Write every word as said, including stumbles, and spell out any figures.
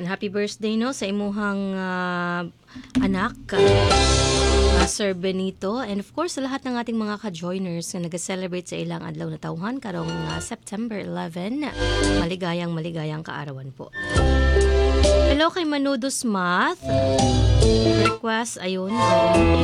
happy birthday no sa imuhang ah, anak, ah, Sir Benito. And of course, sa lahat ng ating mga ka-joiners na nag-celebrate sa ilang adlaw na tawhan karong ah, September eleventh. Maligayang maligayang kaarawan po. Hello kay Manudos Math. Request, ayun.